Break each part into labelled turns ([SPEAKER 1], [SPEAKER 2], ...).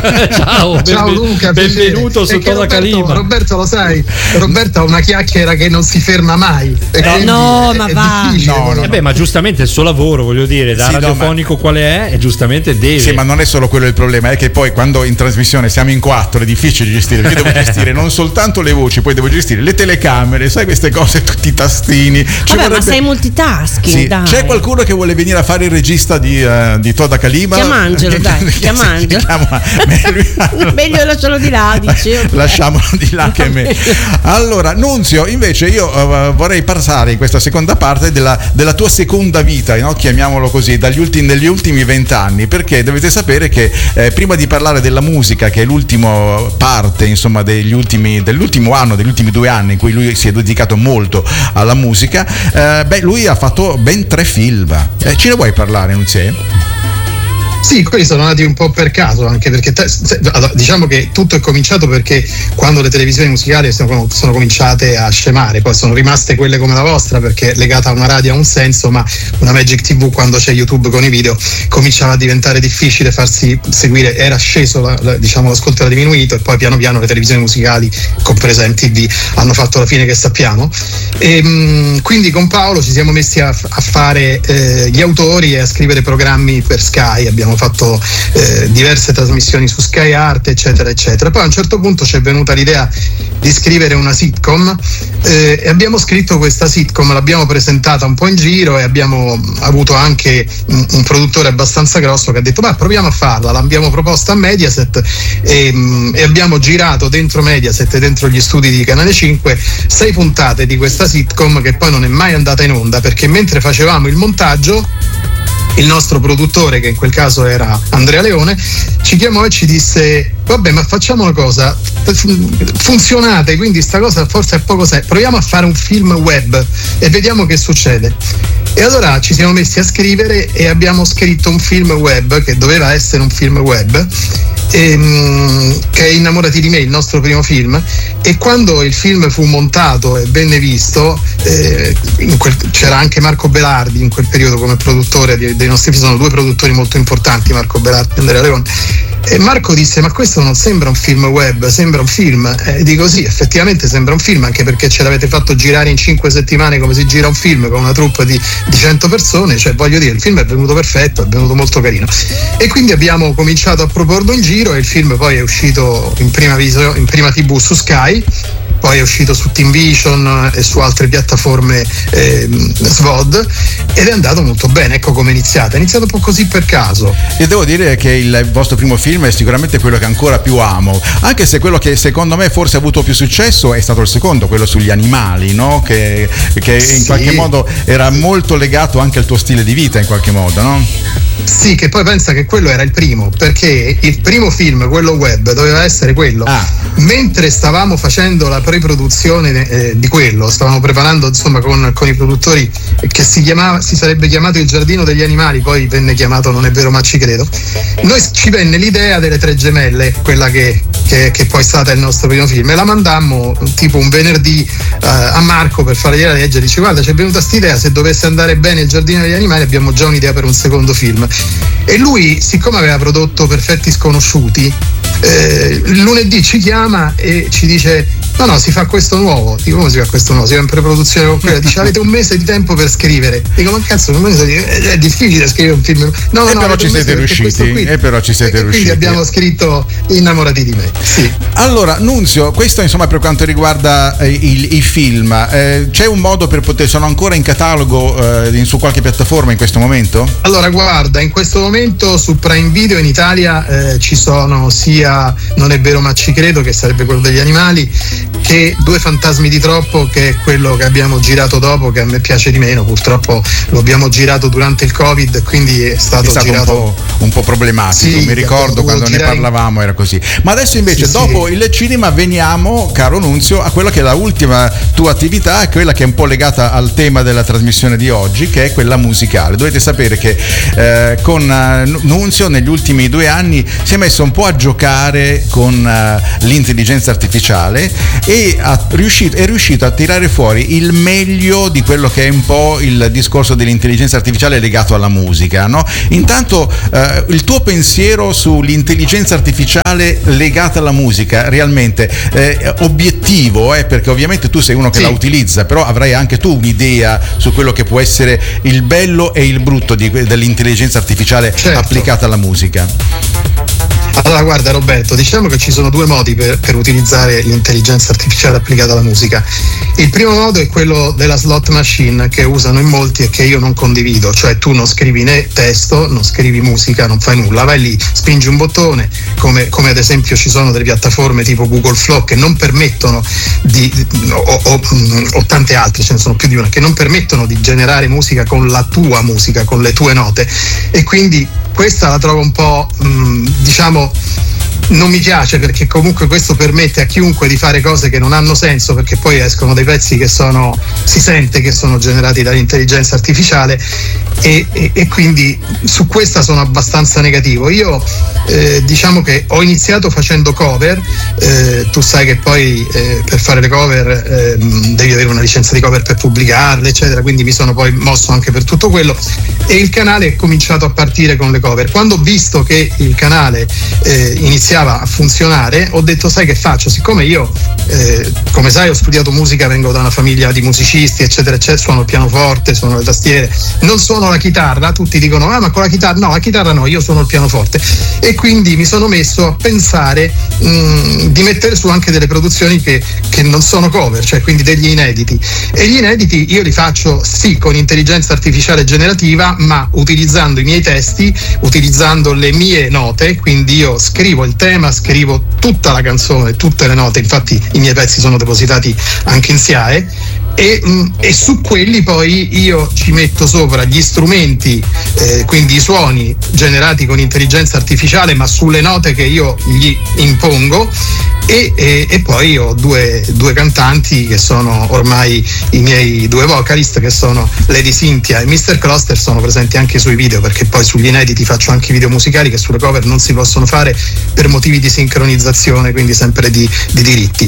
[SPEAKER 1] Ciao Luca,
[SPEAKER 2] Roberto, lo sai, Roberto ha una chiacchiera che non si ferma mai.
[SPEAKER 3] Ma va.
[SPEAKER 1] Ma giustamente il suo lavoro, voglio dire, da radiofonico quale è, e giustamente deve.
[SPEAKER 4] Sì, ma non è solo quello il problema, è che poi quando in trasmissione siamo in 4 è difficile gestire, perché devo gestire non soltanto le voci, poi devo gestire le telecamere, sai, queste cose, tutti i tastini.
[SPEAKER 3] Ma sei multitasking,
[SPEAKER 4] sì.
[SPEAKER 3] dai.
[SPEAKER 4] C'è qualcuno che vuole venire a fare il regista di Toda Calima?
[SPEAKER 3] Chiamangelo, dai, chiamangelo. Meglio lascialo di là, dici.
[SPEAKER 4] Lasciamolo di là che me. Allora, Nunzio, invece io vorrei parlare in questa seconda parte della tua seconda vita, no? Chiamiamolo così, degli ultimi 20 anni, perché dovete sapere che prima di parlare della musica, che è l'ultima parte, insomma, dell'ultimo anno, degli ultimi 2 anni in cui lui si è dedicato molto alla musica, lui ha fatto ben 3 film. Ce ne vuoi parlare, Nunzio?
[SPEAKER 2] Sì, quelli sono nati un po' per caso, anche perché diciamo che tutto è cominciato perché quando le televisioni musicali sono cominciate a scemare, poi sono rimaste quelle come la vostra perché legata a una radio ha un senso, ma una Magic TV, quando c'è YouTube con i video, cominciava a diventare difficile farsi seguire, era sceso l'ascolto era diminuito, e poi piano piano le televisioni musicali, compresa MTV, hanno fatto la fine che sappiamo, e quindi con Paolo ci siamo messi a fare gli autori e a scrivere programmi per Sky. Abbiamo fatto diverse trasmissioni su Sky Art, eccetera eccetera. Poi a un certo punto ci è venuta l'idea di scrivere una sitcom, e abbiamo scritto questa sitcom, l'abbiamo presentata un po' in giro e abbiamo avuto anche un produttore abbastanza grosso che ha detto ma proviamo a farla. L'abbiamo proposta a Mediaset e abbiamo girato dentro Mediaset e dentro gli studi di Canale 5 6 puntate di questa sitcom, che poi non è mai andata in onda perché mentre facevamo il montaggio il nostro produttore, che in quel caso era Andrea Leone, ci chiamò e ci disse vabbè, ma facciamo una cosa, funzionate, quindi sta cosa forse è poco seria, proviamo a fare un film web e vediamo che succede. E allora ci siamo messi a scrivere e abbiamo scritto un film web che doveva essere un film web, che è Innamorati di me, il nostro primo film, e quando il film fu montato e venne visto, c'era anche Marco Belardi in quel periodo come produttore dei nostri film. Sono 2 produttori molto importanti, Marco Belardi e Andrea Leone, e Marco disse ma questo non sembra un film web, sembra un film, e dico sì, effettivamente sembra un film, anche perché ce l'avete fatto girare in 5 settimane come si gira un film con una troupe di 100 persone, cioè voglio dire, il film è venuto perfetto, è venuto molto carino, e quindi abbiamo cominciato a proporlo in giro e il film poi è uscito in prima TV su Sky, poi è uscito su TeamVision e su altre piattaforme SVOD, ed è andato molto bene. Ecco come è iniziato un po' così per caso.
[SPEAKER 4] E devo dire che il vostro primo film è sicuramente quello che ancora più amo, anche se quello che secondo me forse ha avuto più successo è stato il secondo, quello sugli animali, no? Che in qualche modo era molto legato anche al tuo stile di vita, in qualche modo, no?
[SPEAKER 2] Sì, che poi pensa che quello era il primo, perché il primo film, quello web, doveva essere quello. Mentre stavamo facendo la pre-produzione di quello, stavamo preparando insomma con i produttori, che si sarebbe chiamato Il Giardino degli Animali, poi venne chiamato Non è vero ma ci credo, ci venne l'idea delle 3 gemelle, quella che poi è stata il nostro primo film, e la mandammo tipo un venerdì a Marco per fargliela leggere. Dice guarda, ci è venuta st'idea, se dovesse andare bene Il Giardino degli Animali abbiamo già un'idea per un secondo film. E lui, siccome aveva prodotto Perfetti Sconosciuti, lunedì ci chiama e ci dice no, si fa questo nuovo. Dico come si fa questo nuovo? Si fa in preproduzione con quella. Dice avete un mese di tempo per scrivere. Dico ma cazzo, un mese è difficile scrivere un film. No,
[SPEAKER 4] però ci siete riusciti.
[SPEAKER 2] Quindi abbiamo scritto Innamorati di me. Sì.
[SPEAKER 4] Allora Nunzio, questo insomma per quanto riguarda i film, c'è un modo per sono ancora in catalogo su qualche piattaforma in questo momento?
[SPEAKER 2] Allora guarda, in questo momento su Prime Video in Italia ci sono sia Non è vero ma ci credo, che sarebbe quello degli animali, che Due fantasmi di troppo, che è quello che abbiamo girato dopo, che a me piace di meno. Purtroppo lo abbiamo girato durante il Covid, quindi è stato girato
[SPEAKER 4] un po' problematico.
[SPEAKER 2] Sì,
[SPEAKER 4] mi ricordo quando ne parlavamo era così. Ma adesso invece dopo il cinema veniamo, caro Nunzio, a quella che è la ultima tua attività, quella che è un po' legata al tema della trasmissione di oggi, che è quella musicale. Dovete sapere che con Nunzio negli ultimi 2 anni si è messo un po' a giocare con l'intelligenza artificiale e è riuscito a tirare fuori il meglio di quello che è un po' il discorso dell'intelligenza artificiale legato alla musica, no? Intanto il tuo pensiero sull'intelligenza artificiale legata alla musica, realmente obiettivo, perché ovviamente tu sei uno che la utilizza, però avrai anche tu un'idea su quello che può essere il bello e il brutto dell'intelligenza artificiale applicata alla musica.
[SPEAKER 2] Allora guarda Roberto, diciamo che ci sono due modi per utilizzare l'intelligenza artificiale applicata alla musica. Il primo modo è quello della slot machine che usano in molti e che io non condivido, cioè tu non scrivi né testo, non scrivi musica, non fai nulla, vai lì, spingi un bottone, come ad esempio ci sono delle piattaforme tipo Google Flow che non permettono o tante altre, ce ne sono più di una, che non permettono di generare musica con la tua musica, con le tue note, e quindi questa la trovo un po' diciamo non mi piace, perché comunque questo permette a chiunque di fare cose che non hanno senso, perché poi escono dei pezzi che si sente che sono generati dall'intelligenza artificiale e quindi su questa sono abbastanza negativo. Io diciamo che ho iniziato facendo cover, tu sai che poi per fare le cover devi avere una licenza di cover per pubblicarle eccetera, quindi mi sono poi mosso anche per tutto quello e il canale è cominciato a partire con le cover. Quando ho visto che il canale iniziava a funzionare, ho detto sai che faccio, siccome io come sai ho studiato musica, vengo da una famiglia di musicisti eccetera eccetera, suono il pianoforte, suono le tastiere, non suono la chitarra, tutti dicono ma con la chitarra no, io suono il pianoforte, e quindi mi sono messo a pensare di mettere su anche delle produzioni che non sono cover, cioè quindi degli inediti, e gli inediti io li faccio sì con intelligenza artificiale generativa, ma utilizzando i miei testi, utilizzando le mie note, quindi io scrivo il tema, scrivo tutta la canzone, tutte le note, infatti i miei pezzi sono depositati anche in SIAE e su quelli poi io ci metto sopra gli strumenti, quindi i suoni generati con intelligenza artificiale ma sulle note che io gli impongo, e poi ho due cantanti che sono ormai i miei due vocalist, che sono Lady Cynthia e Mr. Cluster, sono presenti anche sui video, perché poi sugli inediti faccio anche video musicali che sulle cover non si possono fare per motivi di sincronizzazione, quindi sempre di diritti.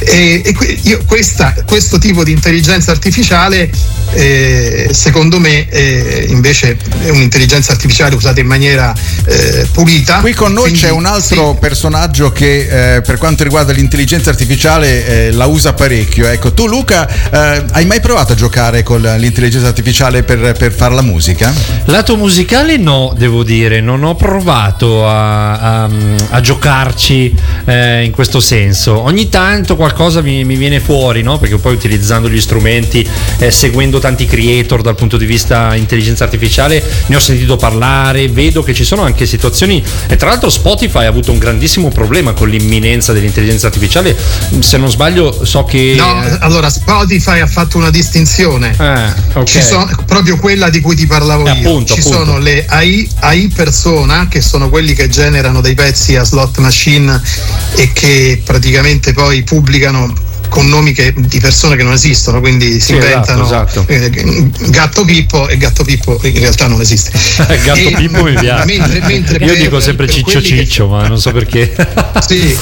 [SPEAKER 2] Io questo tipo di intelligenza artificiale secondo me invece è un'intelligenza artificiale usata in maniera pulita.
[SPEAKER 4] Qui con noi c'è un altro personaggio che per quanto riguarda l'intelligenza artificiale la usa parecchio. Ecco, tu Luca hai mai provato a giocare con l'intelligenza artificiale per fare la musica?
[SPEAKER 1] Lato musicale no, devo dire, non ho provato a giocarci in questo senso. Ogni tanto qualcosa mi viene fuori, no? Perché poi utilizzando gli strumenti, seguendo tanti creator dal punto di vista intelligenza artificiale, ne ho sentito parlare, vedo che ci sono anche situazioni, e tra l'altro Spotify ha avuto un grandissimo problema con l'imminenza dell'intelligenza artificiale, se non sbaglio so che...
[SPEAKER 2] No, allora Spotify ha fatto una distinzione,
[SPEAKER 1] okay.
[SPEAKER 2] Ci sono proprio quella di cui ti parlavo io,
[SPEAKER 1] appunto.
[SPEAKER 2] Sono le AI persona, che sono quelli che generano dei pezzi a slot machine e che praticamente poi pubblicano con nomi di persone che non esistono, quindi si inventano
[SPEAKER 1] esatto.
[SPEAKER 2] Gatto Pippo, e Gatto Pippo in realtà non esiste.
[SPEAKER 1] Gatto Pippo mi piace. Mentre io dico sempre Ciccio, ma non so perché.
[SPEAKER 2] Sì.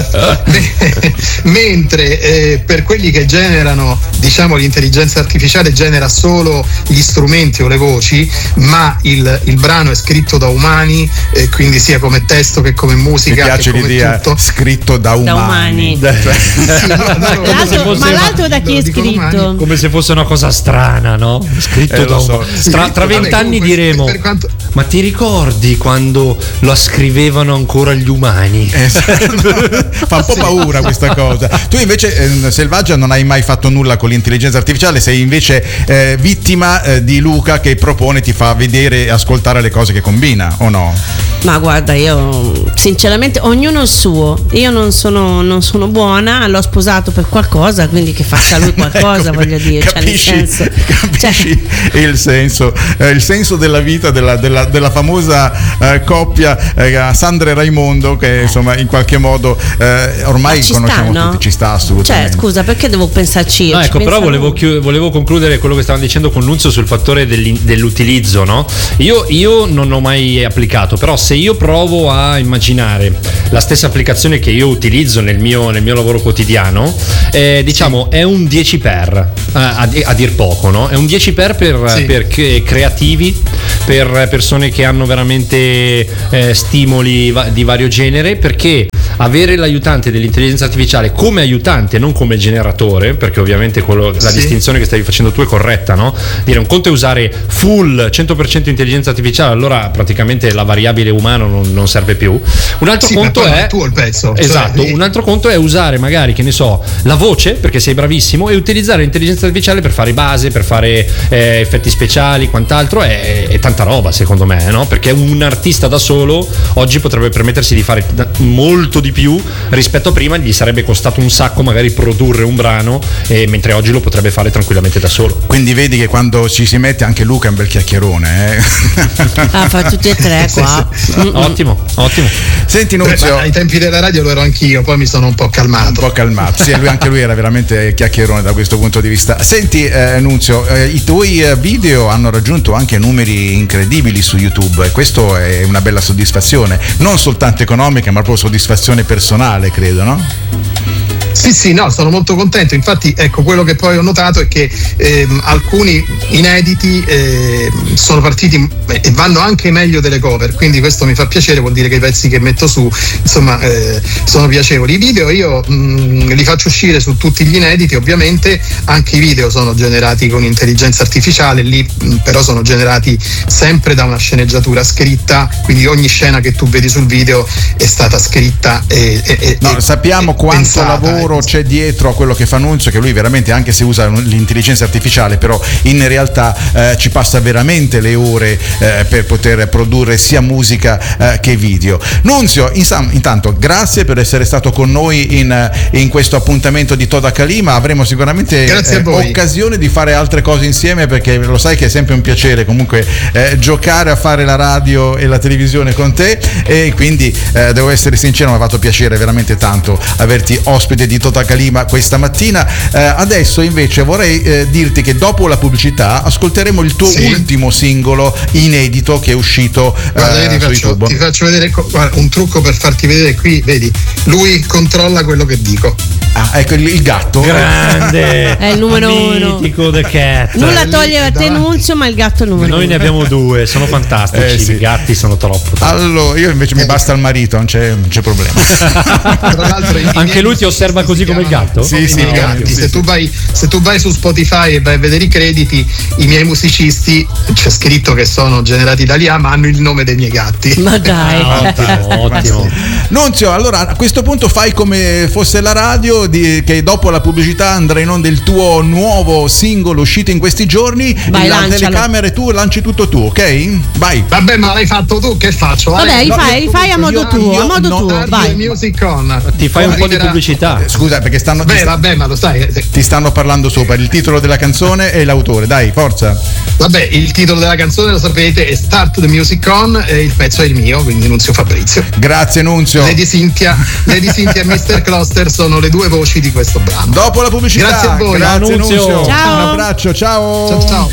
[SPEAKER 2] Mentre per quelli che generano, diciamo, l'intelligenza artificiale genera solo gli strumenti o le voci, ma il brano è scritto da umani, quindi sia come testo che come musica.
[SPEAKER 4] Mi piace
[SPEAKER 2] che come
[SPEAKER 4] l'idea,
[SPEAKER 2] tutto.
[SPEAKER 4] Scritto da umani.
[SPEAKER 2] Sì,
[SPEAKER 3] ma l'altro da chi è scritto?
[SPEAKER 1] Come se fosse una cosa strana, no? Scritto da umani. Tra 20 anni diremo ma ti ricordi quando lo scrivevano ancora gli umani?
[SPEAKER 4] Fa un po' paura questa cosa. Tu invece Selvaggia non hai mai fatto nulla con l'intelligenza artificiale, sei invece vittima di Luca che propone, ti fa vedere e ascoltare le cose che combina, o no?
[SPEAKER 3] Ma guarda, io sinceramente ognuno il suo, io non sono buona, l'ho sposato per qualcosa, quindi che faccia lui qualcosa, voglio dire,
[SPEAKER 4] capisci il senso della vita, della della famosa coppia Sandra e Raimondo, che insomma in qualche modo ormai conosciamo tutti, ci sta assolutamente.
[SPEAKER 3] Cioè, scusa, perché devo pensarci io?
[SPEAKER 1] No, ecco, però volevo concludere quello che stavano dicendo con Nunzio sul fattore dell'utilizzo, no? Io non ho mai applicato, però se io provo a immaginare la stessa applicazione che io utilizzo nel mio lavoro quotidiano, diciamo è un 10x a dir poco, no? È un 10x per creativi, per persone che hanno veramente stimoli di vario genere, perché avere l'aiutante dell'intelligenza artificiale come aiutante, non come generatore, perché ovviamente la distinzione che stavi facendo tu è corretta, no? Dire un conto è usare full 100% intelligenza artificiale, allora praticamente la variabile umano non serve più. Un altro conto è
[SPEAKER 2] tu il pezzo.
[SPEAKER 1] Esatto, un altro conto è usare magari, che ne so, la voce, perché sei bravissimo, e utilizzare l'intelligenza artificiale per fare base, per fare effetti speciali, quant'altro. È tanta roba, secondo me, no? Perché un artista da solo oggi potrebbe permettersi di fare molto di più rispetto a prima, gli sarebbe costato un sacco magari produrre un brano, mentre oggi lo potrebbe fare tranquillamente da solo.
[SPEAKER 4] Quindi vedi che quando ci si mette anche Luca è un bel chiacchierone,
[SPEAKER 3] fa tutti e tre qua.
[SPEAKER 1] Ottimo.
[SPEAKER 4] Senti Nunzio,
[SPEAKER 2] ai tempi della radio lo ero anch'io, poi mi sono un po' calmato.
[SPEAKER 4] Sì, anche lui era veramente chiacchierone da questo punto di vista. Senti Nunzio, i tuoi video hanno raggiunto anche numeri incredibili su YouTube, e questo è una bella soddisfazione, non soltanto economica ma proprio soddisfazione personale, credo, no?
[SPEAKER 2] Sì, no, sono molto contento. Infatti, ecco, quello che poi ho notato è che alcuni inediti sono partiti e vanno anche meglio delle cover, quindi questo mi fa piacere, vuol dire che i pezzi che metto su, insomma, sono piacevoli. I video io li faccio uscire su tutti gli inediti, ovviamente anche i video sono generati con intelligenza artificiale, lì però sono generati sempre da una sceneggiatura scritta, quindi ogni scena che tu vedi sul video è stata scritta
[SPEAKER 4] sappiamo quanto
[SPEAKER 2] pensata,
[SPEAKER 4] lavoro c'è dietro a quello che fa Nunzio, che lui veramente, anche se usa l'intelligenza artificiale, però in realtà ci passa veramente le ore per poter produrre sia musica che video. Nunzio, intanto grazie per essere stato con noi in questo appuntamento di Toda Calima. Avremo sicuramente occasione di fare altre cose insieme, perché lo sai che è sempre un piacere comunque giocare a fare la radio e la televisione con te, e quindi devo essere sincero, mi ha fatto piacere veramente tanto averti ospite di Toda Calima questa mattina. Adesso invece vorrei dirti che dopo la pubblicità ascolteremo il tuo ultimo singolo inedito che è uscito su YouTube.
[SPEAKER 2] Ti faccio vedere un trucco per farti vedere qui, vedi, lui controlla quello che dico.
[SPEAKER 4] Ecco il gatto
[SPEAKER 1] grande,
[SPEAKER 3] è il numero uno,
[SPEAKER 1] mitico The Cat.
[SPEAKER 3] Nulla toglie a te Nunzio, ma il gatto è il numero
[SPEAKER 1] uno. Noi ne abbiamo due, sono fantastici. I gatti sono troppo.
[SPEAKER 4] Allora io invece mi basta il marito, non c'è problema.
[SPEAKER 2] Tra l'altro,
[SPEAKER 1] anche lui ti osserva così come il gatto?
[SPEAKER 2] Sì, i gatti. Se tu vai su Spotify e vai a vedere i crediti, i miei musicisti, c'è scritto che sono generati da Lia, ma hanno il nome dei miei gatti.
[SPEAKER 3] Ma dai,
[SPEAKER 1] ottimo.
[SPEAKER 4] Nunzio, allora a questo punto fai come fosse la radio, che dopo la pubblicità andrà in onda il tuo nuovo singolo uscito in questi giorni.
[SPEAKER 3] Vai,
[SPEAKER 4] la
[SPEAKER 3] lancialo.
[SPEAKER 4] telecamera tu lanci tutto tu, ok? Vai.
[SPEAKER 2] Vabbè, ma l'hai fatto tu, che faccio?
[SPEAKER 3] Vabbè, fai a modo tuo, vai.
[SPEAKER 2] Music On.
[SPEAKER 1] Ti fai un po' di pubblicità.
[SPEAKER 4] Scusa, perché
[SPEAKER 2] vabbè, ma lo sai.
[SPEAKER 4] Ti stanno parlando sopra il titolo della canzone e l'autore. Dai, forza.
[SPEAKER 2] Vabbè, il titolo della canzone lo sapete, è Start the Music On, e il pezzo è il mio, quindi Nunzio Fabrizio.
[SPEAKER 4] Grazie Nunzio.
[SPEAKER 2] Lady Cynthia e Mr. Cluster sono le due voci di questo brano.
[SPEAKER 4] Dopo la pubblicità.
[SPEAKER 2] Grazie a voi.
[SPEAKER 4] Grazie Nunzio.
[SPEAKER 3] Ciao.
[SPEAKER 4] Un abbraccio, ciao.
[SPEAKER 2] Ciao.